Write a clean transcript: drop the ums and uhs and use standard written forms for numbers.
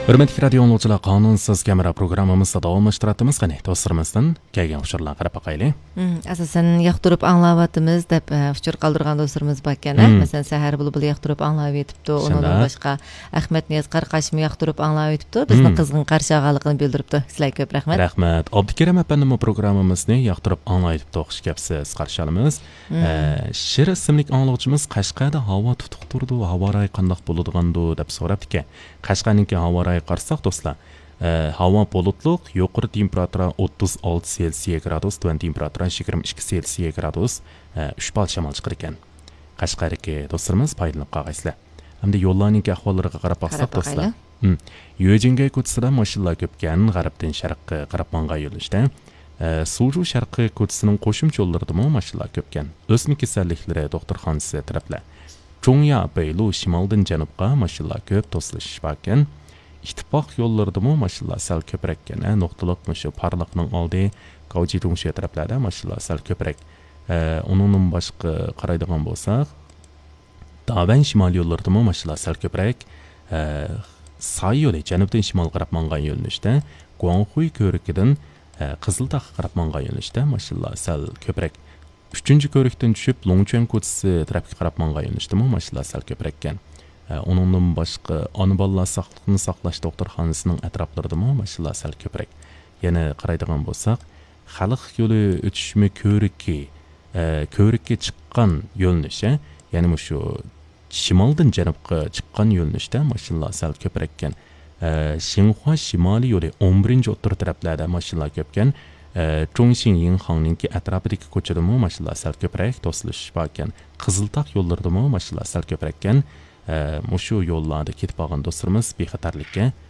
Hürmetli radio dinləyicilər, qanunsuz kamera proqramımızda davamlaşdırtdığımız qani dostlarımızdan gələn uçurlarga qarab baxaylı. Asasen yaqtırıp anlavatımız dep uçur qaldırgan dostlarımız bakkan. Mesela səhər bulubul yaqtırıp anlap etipdi. Ondan başqa Ahmet Niyaz Qarqashmi yaqtırıp anlap etipdi. Bizni qızğın qarşı ağalıqını bildiribdi. Sizlarga köp rahmat. Rahmat. Abdukerim efendim bu proqramımızı yaqtırıp anlap etipdi. Xoş gəlibsiz. Qarşı alımız. Şir ismlik anlıqçımız Qashqada hava tutuq turdu. Hava rayı qandaq boludigandu dep sorapdiki. Qashqaninki hava rayı qarsak dostlar. Hava bulutluq, yuqori temperatura 36 Selsiya gradus, tuvan temperatura 22 Selsiya gradus, 3 bal shamol chiqar ekan. Qashqadagi do'stlarimiz foydalanib qolgaysizlar. Hamda yo'llarning ahvollariga qarab baqsak do'stlar. Yo'jinga ko'chasida mashinalar ko'pkan, g'arbdan sharqqa qarab manga yo'lishda. Suju sharqi ko'chasining qo'shimcha yo'llarida mashinalar ko'pkan. O'smik kasalliklari doktorxonasi taraflar. Cho'ngya Beylu shimoldan janubga mashinalar ko'p to'silish ekan. İttifaq yollarida mashinalar sal ko'proq ekan. Nuqtaliq shu parlaqning oldi, Qavjidungshi taraflarda mashinalar sal ko'proq. Uningdan boshqa qaraydigan bo'lsak, Davan shimol yo'llarida mashinalar sal ko'proq. Say yo'li janubdan shimol qarab mangan yo'nalishda, Guanghui ko'rikidan Qiziltog'ga qarab mangan yo'nalishda mashinalar sal ko'proq. 3-ko'rikdan tushib Longchuan ko'chasi tarafga qarab mangan yo'nalishda mashinalar sal ko'proq ekan. Onundan başqa ana bolalar saqliqni saqlash doktorxonasining atroflarida mashinalar sal ko'proq. Yana qaraydigan bo'lsak, xalq yo'li o'tishmi ko'rikka chiqqan yo'lnish, ya'ni shu shimoldan janubga chiqqan yo'lnishda mashinalar sal ko'proq ekan. Xinhua shimoliy yo'li 11-o'ttir taraflarda mashinalar ko'pkan. Zhongxin Yinhangninki atrofidagi ko'chada mashinalar sal ko'proq to'silish bor ekan. Qiziltog' yo'llarida mashinalar sal ko'proq ekan. Mushu yo'llarda ketib qolgan do'stlarimiz bexatarlikka